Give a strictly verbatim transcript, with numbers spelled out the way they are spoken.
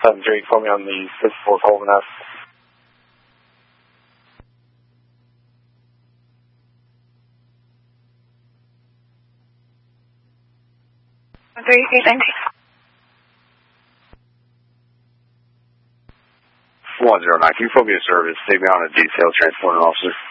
seven three, call me on the six four Colvin F. three eight nine. one zero nine, can you put me a service? Take me on a detail transport officer.